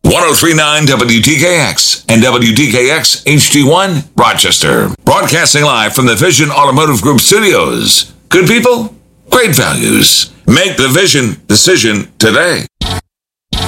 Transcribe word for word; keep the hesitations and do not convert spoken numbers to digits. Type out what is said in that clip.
ten thirty-nine W T K X and W T K X H D one, Rochester. Broadcasting live from the Vision Automotive Group studios. Good people, great values. Make the Vision decision today.